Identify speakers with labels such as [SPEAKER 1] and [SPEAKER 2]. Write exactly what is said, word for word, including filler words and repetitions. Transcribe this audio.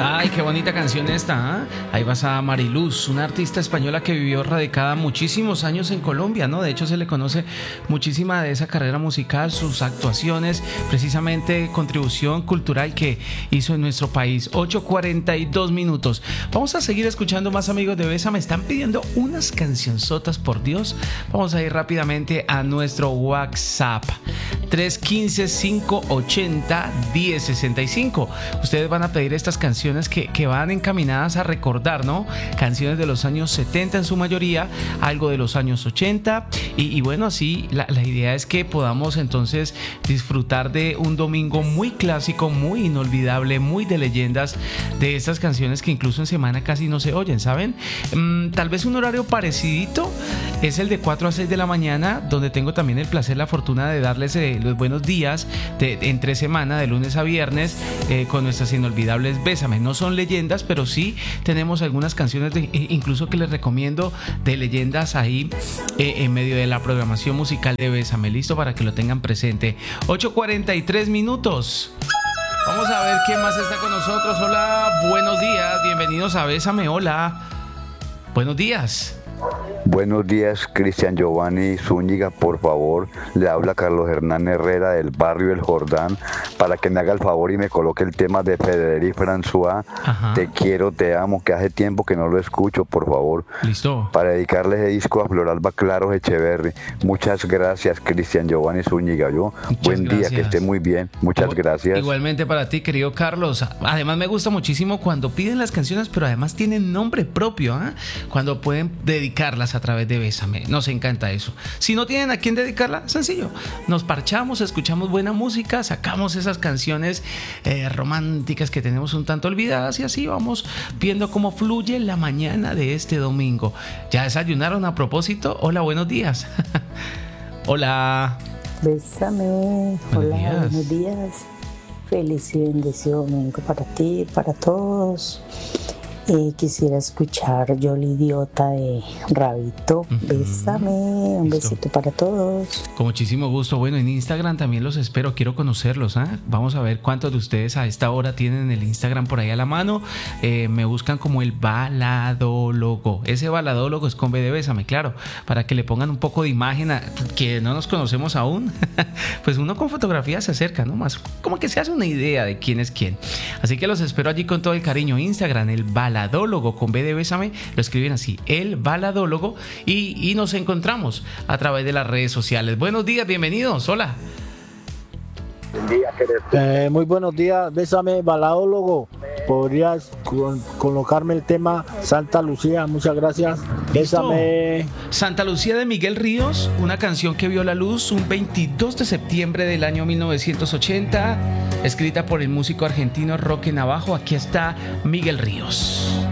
[SPEAKER 1] Ay, qué bonita canción esta, ¿eh? Ahí vas a Mariluz, una artista española que vivió radicada muchísimos años en Colombia, ¿no? De hecho, se le conoce muchísima de esa carrera musical, sus actuaciones, precisamente contribución cultural que hizo en nuestro país. ocho cuarenta y dos minutos. Vamos a seguir escuchando más, amigos de Besa. Me están pidiendo unas cancionzotas, por Dios. Vamos a ir rápidamente a nuestro WhatsApp. tres uno cinco, cinco ocho cero, uno cero seis cinco. Ustedes van a pedir estas canciones que, que van encaminadas a recordar, ¿no? Canciones de los años setenta en su mayoría, algo de los años ochenta. Y, y bueno, así la, la idea es que podamos entonces disfrutar de un domingo muy clásico, muy inolvidable, muy de leyendas, de estas canciones que incluso en semana casi no se oyen, ¿saben? Mm, tal vez un horario parecidito es el de cuatro a seis de la mañana, donde tengo también el placer, la fortuna de darles eh, los buenos días de, entre semana, de lunes a viernes, eh, con nuestras inolvidables Bésame. No son leyendas, pero sí tenemos algunas canciones de, incluso que les recomiendo, de leyendas ahí eh, en medio de la programación musical de Bésame. Listo, para que lo tengan presente. ocho cuarenta y tres minutos. Vamos a ver quién más está con nosotros. Hola, buenos días, bienvenidos a Bésame. Hola, buenos días.
[SPEAKER 2] Buenos días, Cristian Giovanni Zúñiga, por favor, le habla Carlos Hernán Herrera del barrio El Jordán, para que me haga el favor y me coloque el tema de Federic François. Ajá. Te quiero, te amo, que hace tiempo que no lo escucho, por favor.
[SPEAKER 1] Listo.
[SPEAKER 2] Para dedicarle ese disco a Floralba Claros Echeverri. Muchas gracias, Cristian Giovanni Zúñiga. Yo,
[SPEAKER 1] Muchas
[SPEAKER 2] buen
[SPEAKER 1] gracias.
[SPEAKER 2] día, que esté muy bien. Muchas
[SPEAKER 1] Igual,
[SPEAKER 2] gracias.
[SPEAKER 1] Igualmente para ti, querido Carlos. Además me gusta muchísimo cuando piden las canciones, pero además tienen nombre propio, ¿eh? Cuando pueden dedicarlas a través de Bésame. Nos encanta eso. Si no tienen a quién dedicarla, sencillo, nos parchamos, escuchamos buena música, sacamos esas canciones eh, románticas que tenemos un tanto olvidadas, y así vamos viendo cómo fluye la mañana de este domingo. ¿Ya desayunaron a propósito? Hola, buenos días. Hola.
[SPEAKER 3] Bésame.
[SPEAKER 1] Buenos
[SPEAKER 3] Hola,
[SPEAKER 1] días.
[SPEAKER 3] buenos días. Feliz y bendecido domingo para ti, para todos. Eh, quisiera escuchar Yo la Idiota de Rabito. Uh-huh. Bésame, un Listo. Besito para todos.
[SPEAKER 1] Con muchísimo gusto. Bueno, en Instagram también los espero, quiero conocerlos, ¿eh? Vamos a ver cuántos de ustedes a esta hora tienen el Instagram por ahí a la mano. Eh, me buscan como el Baladólogo. Ese Baladólogo es con B de Bésame, claro, para que le pongan un poco de imagen a que no nos conocemos aún. Pues uno con fotografía se acerca, ¿no? Más como que se hace una idea de quién es quién. Así que los espero allí con todo el cariño. Instagram, el Baladólogo. Baladólogo con B de Bésame, lo escriben así, el Baladólogo, y, y nos encontramos a través de las redes sociales. Buenos días, bienvenidos, hola.
[SPEAKER 4] Eh, muy buenos días, Bésame, Baladólogo. ¿Podrías con, colocarme el tema Santa Lucía? Muchas gracias. Bésame.
[SPEAKER 1] Santa Lucía de Miguel Ríos, una canción que vio la luz un veintidós de septiembre del año mil novecientos ochenta, escrita por el músico argentino Roque Navajo. Aquí está Miguel Ríos.